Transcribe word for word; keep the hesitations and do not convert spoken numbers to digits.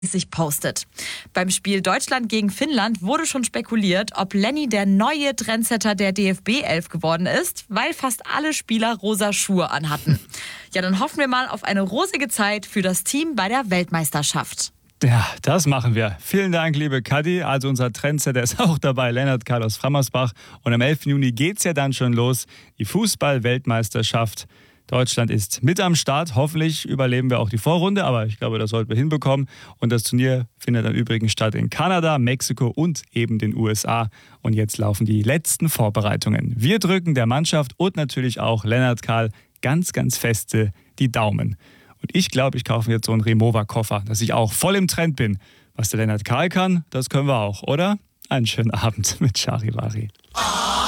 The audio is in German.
sich postet. Beim Spiel Deutschland gegen Finnland wurde schon spekuliert, ob Lenny der neue Trendsetter der D F B elf geworden ist, weil fast alle Spieler rosa Schuhe anhatten. Ja, dann hoffen wir mal auf eine rosige Zeit für das Team bei der Weltmeisterschaft. Ja, das machen wir. Vielen Dank, liebe Kadi. Also unser Trendsetter ist auch dabei, Lennart Karl aus Frammersbach. Und am elften Juni geht's ja dann schon los, die Fußball-Weltmeisterschaft. Deutschland ist mit am Start. Hoffentlich überleben wir auch die Vorrunde, aber ich glaube, das sollten wir hinbekommen. Und das Turnier findet dann übrigens statt in Kanada, Mexiko und eben den U S A. Und jetzt laufen die letzten Vorbereitungen. Wir drücken der Mannschaft und natürlich auch Lennart Karl ganz, ganz feste die Daumen. Und ich glaube, ich kaufe mir jetzt so einen Rimowa-Koffer, dass ich auch voll im Trend bin. Was der Lennart Karl kann, das können wir auch, oder? Einen schönen Abend mit Charivari.